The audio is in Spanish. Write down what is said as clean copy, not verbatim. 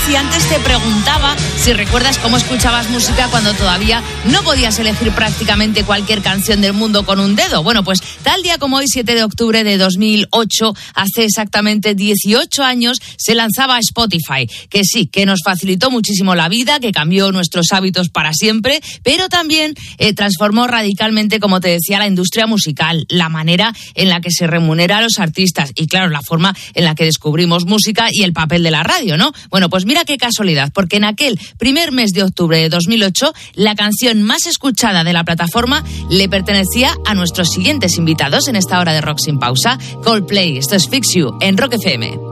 y antes te preguntaba si recuerdas cómo escuchabas música cuando todavía no podías elegir prácticamente cualquier canción del mundo con un dedo. Bueno, pues tal día como hoy, 7 de octubre de 2008, hace exactamente 18 años, se lanzaba Spotify, que sí, que nos facilitó muchísimo la vida, que cambió nuestros hábitos para siempre, pero también transformó radicalmente, como te decía, la industria musical, la manera en la que se remunera a los artistas y, claro, la forma en la que descubrimos música y el papel de la radio, ¿no? Bueno, pues mira qué casualidad, porque en aquel primer mes de octubre de 2008, la canción más escuchada de la plataforma le pertenecía a nuestros siguientes invitados en esta hora de Rock Sin Pausa, Coldplay. Esto es Fix You en Rock FM.